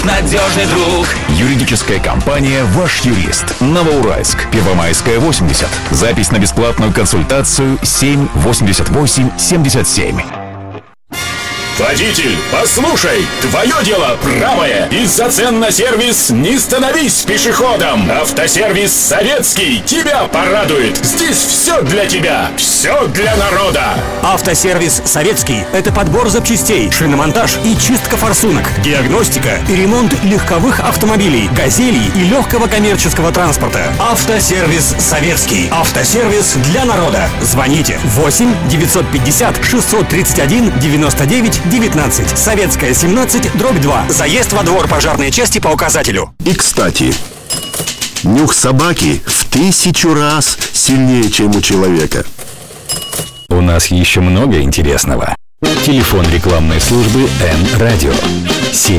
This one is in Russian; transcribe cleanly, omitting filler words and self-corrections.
Надежный друг. Юридическая компания «Ваш юрист». Новоуральск, Первомайская, 80. Запись на бесплатную консультацию 788-77. Водитель, послушай, твое дело правое. Из-за цен на сервис не становись пешеходом. Автосервис «Советский» тебя порадует. Здесь все для тебя, все для народа. Автосервис «Советский» — это подбор запчастей, шиномонтаж и чистка форсунок, диагностика и ремонт легковых автомобилей, газелей и легкого коммерческого транспорта. Автосервис «Советский». Автосервис для народа. Звоните 8 950 631 99 19. Советская, 17/2. Заезд во двор пожарной части по указателю. И, кстати, нюх собаки в 1000 раз сильнее, чем у человека. У нас еще много интересного. Телефон рекламной службы Н-Радио.